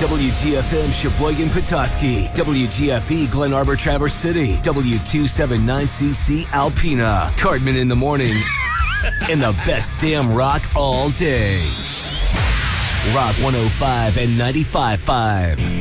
WGFM Sheboygan Petoskey, WGFE Glen Arbor Traverse City, W279CC Alpena, Cardman in the morning, and the best damn rock all day. Rock 105 and 95.5.